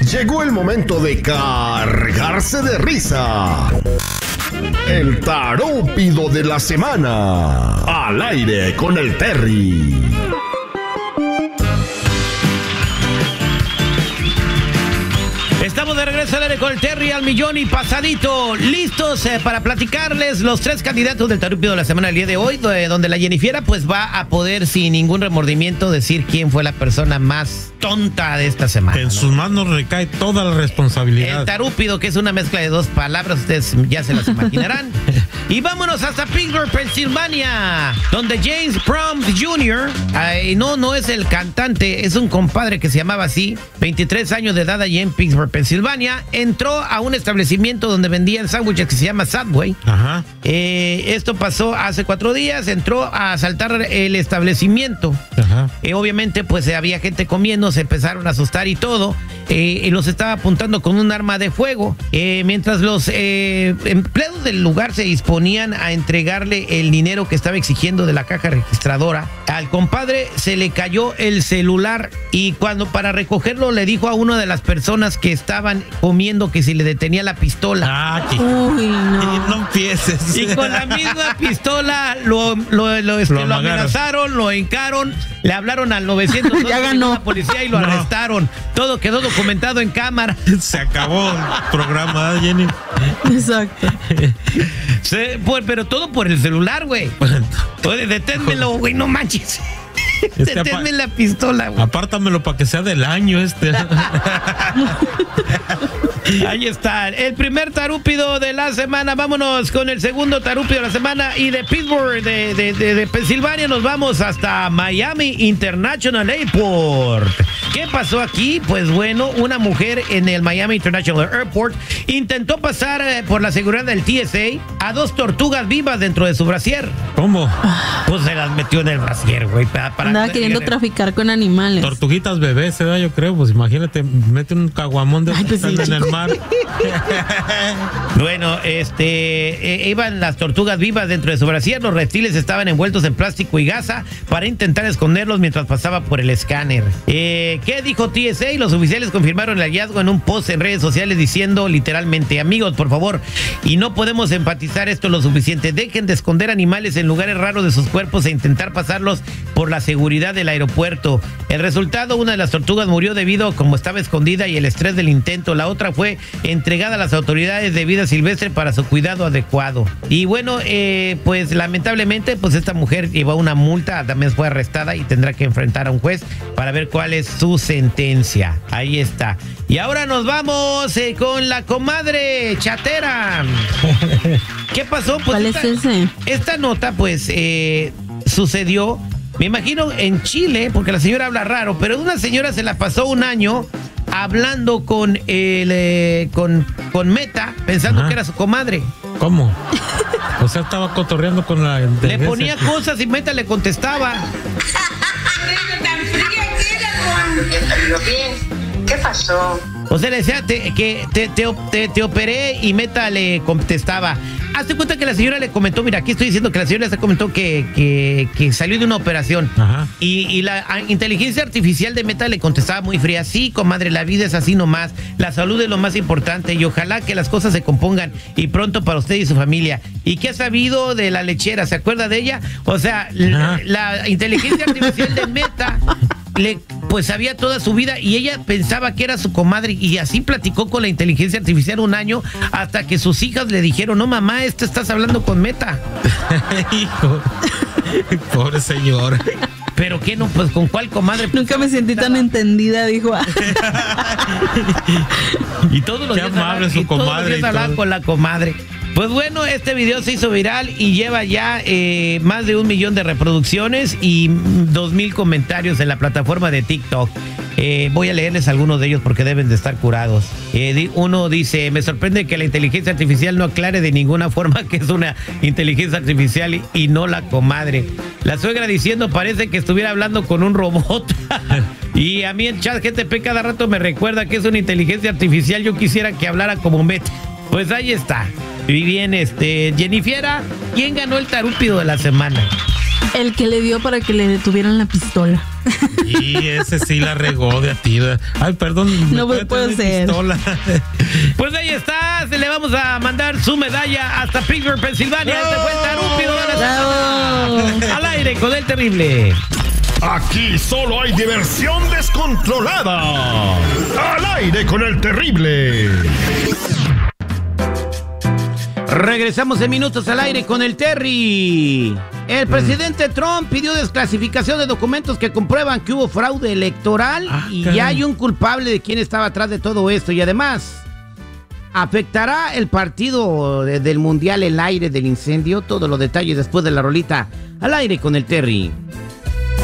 Llegó el momento de cargarse de risa. El tarúpido de la semana. Al aire con el Terry. Estamos de regreso al aire con el Terry al millón y pasadito, listos para platicarles los 3 candidatos del tarúpido de la semana el día de hoy, donde la Jennifiera pues va a poder sin ningún remordimiento decir quién fue la persona más tonta de esta semana. En sus manos recae toda la responsabilidad. El tarúpido, que es una mezcla de 2 palabras, ustedes ya se las imaginarán. Y vámonos hasta Pittsburgh, Pensilvania, donde James Prom Jr., no es el cantante, es un compadre que se llamaba así, 23 años de edad allí en Pittsburgh, Pensilvania, entró a un establecimiento donde vendían sándwiches que se llama Subway. Ajá. Esto pasó hace 4 días, entró a asaltar el establecimiento. Ajá. Obviamente pues había gente comiendo, se empezaron a asustar y todo, y los estaba apuntando con un arma de fuego, mientras los empleados del lugar se disponían a entregarle el dinero que estaba exigiendo de la caja registradora. Al compadre se le cayó el celular y cuando para recogerlo le dijo a una de las personas que estaban comiendo que si le detenía la pistola. Uy, no empieces. Y con la misma pistola lo amenazaron, lo hincaron, le hablaron al 911 ya ganó. La policía y lo arrestaron. Todo quedó documentado en cámara. Se acabó el programa, Jenny. Exacto. Pero todo por el celular, güey. Oye, deténmelo, güey, no manches. Deténme la pistola, güey. Apártamelo para que sea del año este. Ahí está, el primer tarúpido de la semana. Vámonos con el segundo tarúpido de la semana. Y de Pittsburgh, de Pensilvania, nos vamos hasta Miami International Airport. ¿Qué pasó aquí? Pues bueno, una mujer en el Miami International Airport intentó pasar por la seguridad del TSA a 2 tortugas vivas dentro de su brasier. ¿Cómo? Pues se las metió en el brasier, güey. Andaba queriendo traficar con animales. Tortuguitas bebés, yo creo. Pues imagínate, mete un caguamón de en el mar. Bueno, iban las tortugas vivas dentro de su brasier. Los reptiles estaban envueltos en plástico y gasa para intentar esconderlos mientras pasaba por el escáner. ¿Qué dijo TSA? Los oficiales confirmaron el hallazgo en un post en redes sociales diciendo literalmente: amigos, por favor, y no podemos empatizar esto lo suficiente, dejen de esconder animales en lugares raros de sus cuerpos e intentar pasarlos por la seguridad del aeropuerto. El resultado, una de las tortugas murió debido a como estaba escondida y el estrés del intento. La otra fue entregada a las autoridades de vida silvestre para su cuidado adecuado. Y bueno, pues lamentablemente pues esta mujer llevó una multa, también fue arrestada y tendrá que enfrentar a un juez para ver cuál es su sentencia. Ahí está. Y ahora nos vamos con la comadre chatera. ¿Qué pasó? Pues ¿cuál es ese? Esta nota pues sucedió, me imagino, en Chile, porque la señora habla raro, pero una señora se la pasó un año hablando con Meta, pensando que era su comadre. ¿Cómo? O sea, estaba cotorreando con la... Le ponía cosas y Meta le contestaba. ¿Qué pasó? O sea, le decía que te operé y Meta le contestaba. Hazte cuenta que la señora le comentó, mira, aquí estoy diciendo que la señora le comentó que salió de una operación. Ajá. Y la inteligencia artificial de Meta le contestaba muy fría: sí, comadre, la vida es así nomás, la salud es lo más importante y ojalá que las cosas se compongan y pronto para usted y su familia. ¿Y qué ha sabido de la lechera? ¿Se acuerda de ella? O sea, la inteligencia artificial de Meta pues sabía toda su vida y ella pensaba que era su comadre y así platicó con la inteligencia artificial un año hasta que sus hijas le dijeron: no, mamá, estás hablando con Meta. Hijo, pobre señor. ¿Pero qué no? Pues ¿con cuál comadre? Nunca me sentí tan entendida, dijo. Y todos los días hablaba con la comadre. Pues bueno, este video se hizo viral y lleva ya más de 1 millón de reproducciones y 2,000 comentarios en la plataforma de TikTok. Voy a leerles algunos de ellos porque deben de estar curados. Uno dice: me sorprende que la inteligencia artificial no aclare de ninguna forma que es una inteligencia artificial y no la comadre. La suegra diciendo: parece que estuviera hablando con un robot. Y a mí en ChatGPT cada rato me recuerda que es una inteligencia artificial. Yo quisiera que hablara como Meta. Pues ahí está. Y bien, Jennifiera, ¿quién ganó el tarúpido de la semana? El que le dio para que le detuvieran la pistola. Y ese sí la regó de a ti. Ay, perdón. No puede ser. Pistola. Pues ahí está, se le vamos a mandar su medalla hasta Pittsburgh, Pensilvania. Este fue el tarúpido de la semana. Al aire con el terrible. Aquí solo hay diversión descontrolada. Al aire con el terrible. Regresamos en minutos al aire con el Terry. El presidente Trump pidió desclasificación de documentos que comprueban que hubo fraude electoral y ya hay un culpable de quién estaba atrás de todo esto. Y además, ¿afectará el partido del Mundial el aire del incendio? Todos los detalles después de la rolita al aire con el Terry.